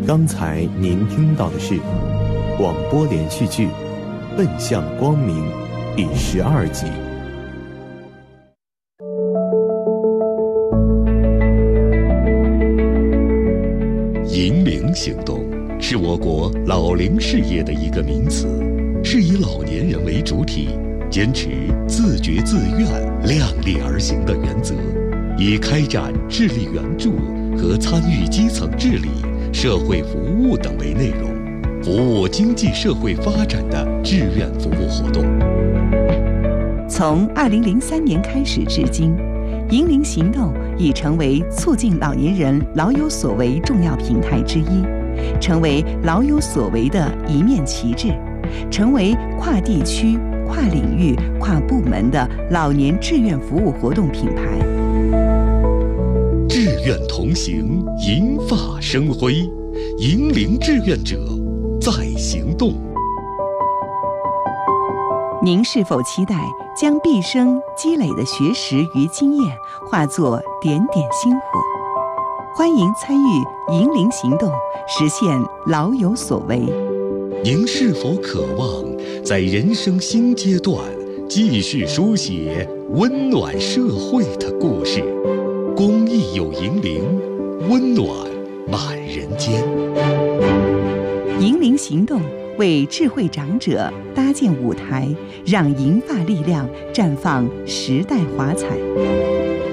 刚才您听到的是广播连续剧《奔向光明》第12集。 银龄行动是我国老龄事业的一个名词，是以老年人为主体，坚持自觉自愿、量力而行的原则，以开展智力援助和参与基层治理、社会服务等为内容，服务经济社会发展的志愿服务活动。 从2003年开始至今，银龄行动已成为促进老年人老有所为重要平台之一，成为老有所为的一面旗帜，成为跨地区、跨领域、跨部门的老年志愿服务活动品牌。 志愿同行，银发生辉，银龄志愿者在行动。 您是否期待将毕生积累的学识与经验化作点点星火？欢迎参与银龄行动，实现老有所为。 您是否渴望在人生新阶段继续书写温暖社会的故事？公益有银龄，温暖满人间。 银龄行动为智慧长者搭建舞台，让银发力量绽放时代华彩。